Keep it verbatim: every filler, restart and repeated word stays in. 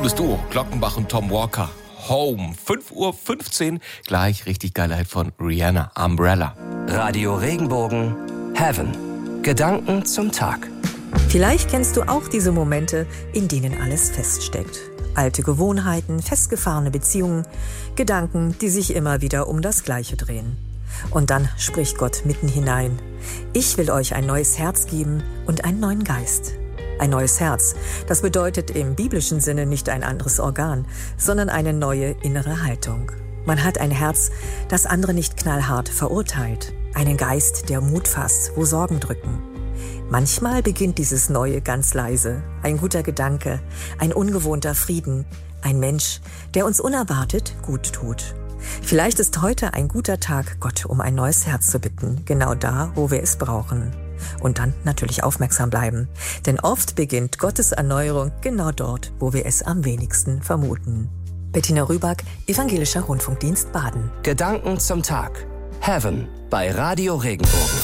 Cooles Duo, Glockenbach und Tom Walker. Home, fünf Uhr fünfzehn, gleich richtig geile Halt von Rihanna, Umbrella. Radio Regenbogen, Heaven. Gedanken zum Tag. Vielleicht kennst du auch diese Momente, in denen alles feststeckt. Alte Gewohnheiten, festgefahrene Beziehungen, Gedanken, die sich immer wieder um das Gleiche drehen. Und dann spricht Gott mitten hinein. Ich will euch ein neues Herz geben und einen neuen Geist. Ein neues Herz, das bedeutet im biblischen Sinne nicht ein anderes Organ, sondern eine neue innere Haltung. Man hat ein Herz, das andere nicht knallhart verurteilt. Einen Geist, der Mut fasst, wo Sorgen drücken. Manchmal beginnt dieses Neue ganz leise. Ein guter Gedanke, ein ungewohnter Frieden, ein Mensch, der uns unerwartet gut tut. Vielleicht ist heute ein guter Tag, Gott um ein neues Herz zu bitten, genau da, wo wir es brauchen. Und dann natürlich aufmerksam bleiben, denn oft beginnt Gottes Erneuerung genau dort, wo wir es am wenigsten vermuten. Bettina Rüback, Evangelischer Rundfunkdienst Baden. Gedanken zum Tag. Heaven bei Radio Regenbogen.